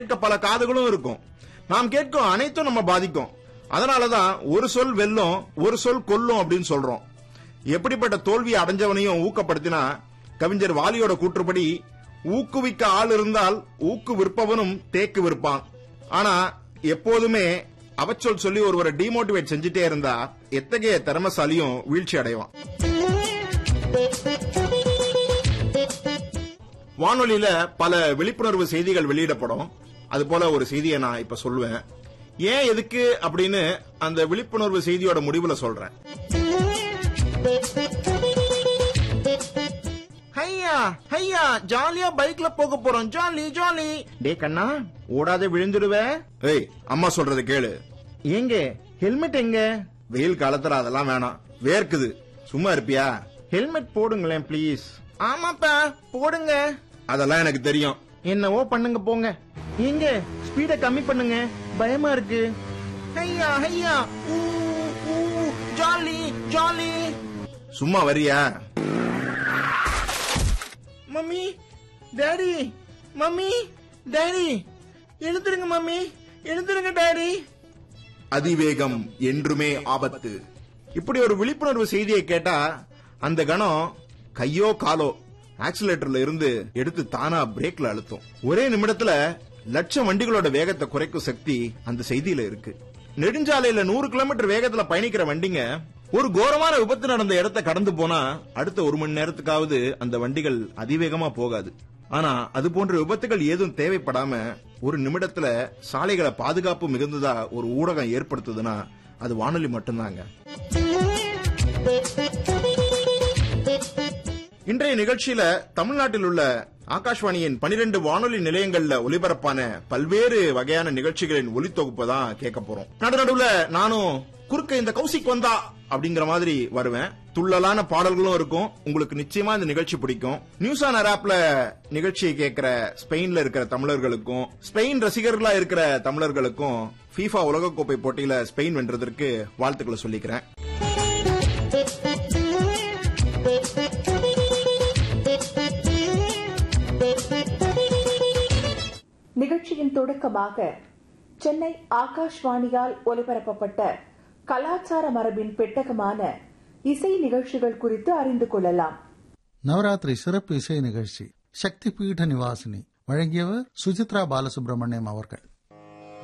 கேட்க பல காதுகளும் இருக்கும். நாம் கேட்கும் அனைத்தும் நம்ம பாதிக்கும். அதனாலதான் ஒரு சொல் வெல்லும், ஒரு சொல் கொல்லும் அப்படின்னு சொல்றோம். எப்படிப்பட்ட தோல்வியை அடைஞ்சவனையும் ஊக்கப்படுத்தினா கவிஞர் வாலியோட கூற்றுப்படி ஊக்குவிக்க ஆள் இருந்தால் ஊக்கு விற்பவனும் தேக்கு விற்பான். ஆனா எப்போதுமே அவச்சொல் சொல்லி ஒருவரை டிமோட்டிவேட் செஞ்சுட்டே இருந்தா எத்தகைய திறமசாலியும் வீழ்ச்சி அடைவான். வானொலியில பல விழிப்புணர்வு செய்திகள் வெளியிடப்படும். அது போல ஒரு செய்தியை நான் இப்ப சொல்லுவேன். ஏன் எதுக்கு அப்படின்னு அந்த விழிப்புணர்வு செய்தியோட முடிவுல சொல்றேன். ஹையா ஹையா, ஜாலியா பைக்ல போக போறோம், ஜாலி ஜாலி. டே கண்ணா, ஓடாத விழுந்துடுவே. ஏய், அம்மா சொல்றது கேளு. எங்க ஹெல்மெட் எங்க? வெயில் காலத்துல அதெல்லாம் வேணாம், வேர்க்குது. சும்மா இருப்பியா? Helmet போடுங்களேன் please. ஆமாப்பா போடுங்க. அதெல்லாம் எனக்கு தெரியும். என்னவோ பண்ணுங்க போங்க. எங்க ஸ்பீட கம்மி பண்ணுங்க, பயமா இருக்கு. ஹையா ஹையா, ஜாலி ஜாலி. சும்மா வரியா? மம்மி டாடி, மம்மி டாடி, எழுந்துருங்க மம்மி, எழுந்துருங்க டாடி. அதிவேகம் என்றுமே ஆபத்து. இப்படி ஒரு விழிப்புணர்வு செய்தியை கேட்டா அந்த கணம் கையோ காலோ ஆக்சிலேட்டர்ல இருந்து எடுத்து தானா பிரேக்ல அழுத்தும். ஒரே நிமிடத்துல லட்சம் வண்டிகளோட வேகத்தை குறைக்கும் சக்தி அந்த செய்தியில இருக்கு. நெடுஞ்சாலையில 100 கிலோமீட்டர் வேகத்துல பயணிக்கிற வண்டிங்க ஒரு கோரமான விபத்து நடந்த இடத்தை கடந்து போனா அடுத்த 1 மணி நேரத்துக்காவது அந்த வண்டிகள் அதிவேகமா போகாது. ஆனா அது போன்ற விபத்துகள் ஏதும் தேவைப்படாம ஒரு நிமிடத்துல சாலைகளை பாதுகாப்பு மிகுந்ததா ஒரு ஊடகம் ஏற்படுத்துதுன்னா அது வானொலி மட்டும்தாங்க. இன்றைய நிகழ்ச்சியில தமிழ்நாட்டில் உள்ள ஆகாஷ்வாணியின் 12 வானொலி நிலையங்கள்ல ஒலிபரப்பான பல்வேறு வகையான நிகழ்ச்சிகளின் ஒலித்தொகுப்பு தான் கேட்க போறோம். நடுநடுவுல நானும் குறுக்க இந்த கௌசிக் வந்தா அப்படிங்கிற மாதிரி வருவேன். துள்ளலான பாடல்களும் இருக்கும். உங்களுக்கு நிச்சயமா இந்த நிகழ்ச்சி பிடிக்கும். நியூஸ் ஆன் ஏர் ஆப்ல நிகழ்ச்சியை கேட்கிற ஸ்பெயின்ல இருக்கிற தமிழர்களுக்கும் ஸ்பெயின் ரசிகர்களா இருக்கிற தமிழர்களுக்கும் FIFA உலகக்கோப்பை போட்டியில ஸ்பெயின் வென்றதற்கு வாழ்த்துக்களை சொல்லிக்கிறேன். நிகழ்ச்சியின் தொடக்கமாக சென்னை ஆகாஷ்வாணியால் ஒலிபரப்பப்பட்ட கலாச்சார மரபின் பெட்டகமான இசை நிகழ்ச்சிகள் குறித்து அறிந்து கொள்ளலாம். நவராத்திரி சிறப்பு இசை நிகழ்ச்சி சக்தி பீட நிவாசினி வழங்கியவர் சுசித்ரா பாலசுப்ரமணியம் அவர்கள்.